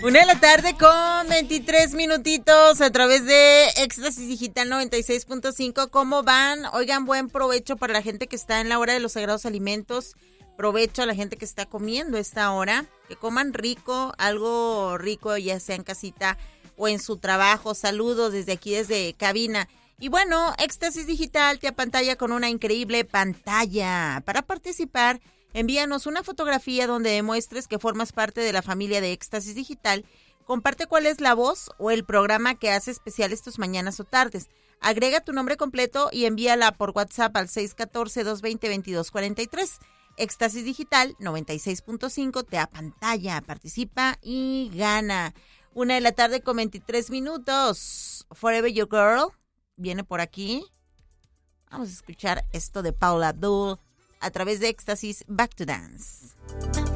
1:00 con 23 minutitos a través de Éxtasis Digital 96.5. ¿Cómo van? Oigan, buen provecho para la gente que está en la hora de los sagrados alimentos. Provecho a la gente que está comiendo esta hora. Que coman rico, algo rico, ya sea en casita o en su trabajo. Saludos desde aquí, desde cabina. Y bueno, Éxtasis Digital te apantalla con una increíble pantalla. Para participar, envíanos una fotografía donde demuestres que formas parte de la familia de Éxtasis Digital. Comparte cuál es la voz o el programa que hace especiales tus mañanas o tardes. Agrega tu nombre completo y envíala por WhatsApp al 614-220-2243. Éxtasis Digital 96.5 te apantalla, participa y gana. 1:00 con 23 minutos. Forever Your Girl viene por aquí. Vamos a escuchar esto de Paula Abdul a través de Éxtasis Back to Dance.